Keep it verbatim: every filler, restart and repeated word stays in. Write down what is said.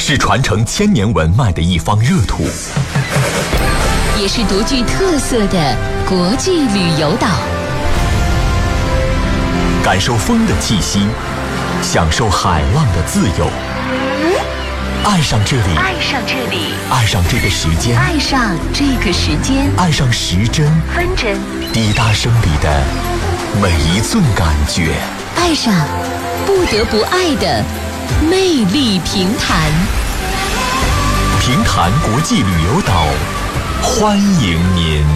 是传承千年文脉的一方热土， 也是独具特色的国际旅游岛。 感受风的气息，享受海浪的自由，爱上这里， 爱上这里， 爱上这个时间， 爱上这个时间， 爱上时针分针滴答声里的每一寸感觉， 爱上不得不爱的魅力平潭。 平潭国际旅游岛，欢迎您。